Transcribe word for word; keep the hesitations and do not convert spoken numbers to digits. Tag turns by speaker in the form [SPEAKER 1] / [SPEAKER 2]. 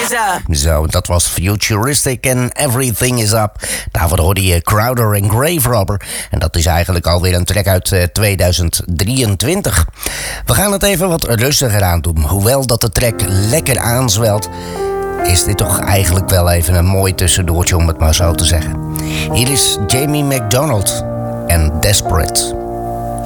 [SPEAKER 1] is up.
[SPEAKER 2] Zo, dat was Futuristic en Everything is Up. Daarvoor hoorde je Crowder en Grave Robber. En dat is eigenlijk alweer een track uit uh, tweeduizend drieëntwintig. We gaan het even wat rustiger aan doen. Hoewel dat de track lekker aanzwelt, is dit toch eigenlijk wel even een mooi tussendoortje, om het maar zo te zeggen. Hier is Jamie McDonald en Desperate.